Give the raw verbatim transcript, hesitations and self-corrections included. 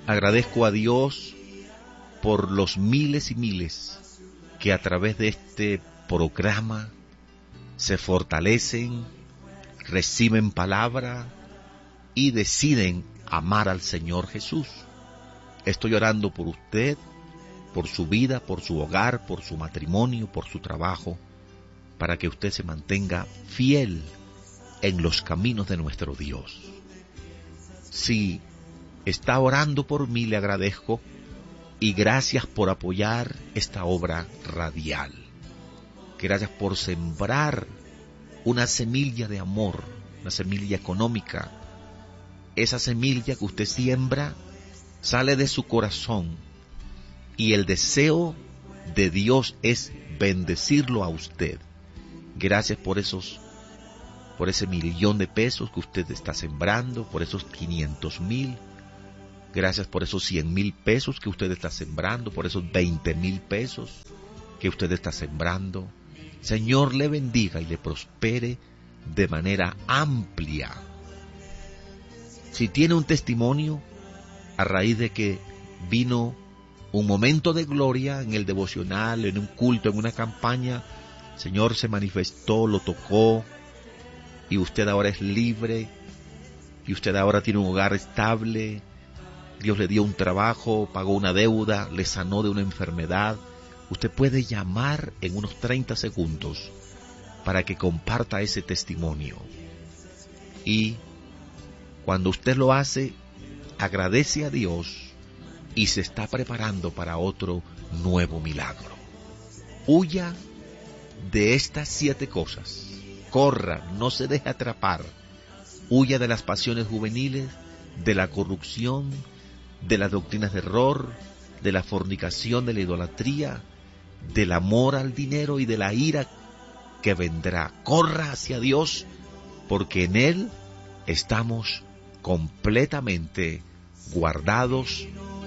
Agradezco a Dios por los miles y miles que a través de este programa se fortalecen, reciben palabra y deciden amar al Señor Jesús. Estoy orando por usted, por su vida, por su hogar, por su matrimonio, por su trabajo, para que usted se mantenga fiel en los caminos de nuestro Dios. Si está orando por mí, le agradezco y gracias por apoyar esta obra radial. Gracias por sembrar una semilla de amor, una semilla económica. Esa semilla que usted siembra sale de su corazón y el deseo de Dios es bendecirlo a usted. Gracias por esos, por ese millón de pesos que usted está sembrando, por esos quinientos mil. Gracias por esos cien mil pesos que usted está sembrando, por esos veinte mil pesos que usted está sembrando. Señor, le bendiga y le prospere de manera amplia. Si tiene un testimonio a raíz de que vino un momento de gloria en el devocional, en un culto, en una campaña, Señor se manifestó, lo tocó, y usted ahora es libre, y usted ahora tiene un hogar estable, Dios le dio un trabajo, pagó una deuda, le sanó de una enfermedad. Usted puede llamar en unos treinta segundos para que comparta ese testimonio. Y cuando usted lo hace, agradece a Dios y se está preparando para otro nuevo milagro. Huya de estas siete cosas. Corra, no se deje atrapar. Huya de las pasiones juveniles, de la corrupción, de las doctrinas de error, de la fornicación, de la idolatría, del amor al dinero y de la ira que vendrá. Corra hacia Dios, porque en Él estamos completamente guardados